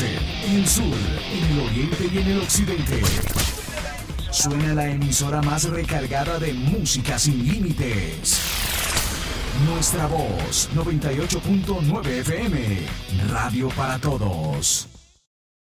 norte, en el sur, en el oriente y en el occidente. Suena la emisora más recargada de música sin límites. Nuestra voz, 98.9 FM, Radio para Todos.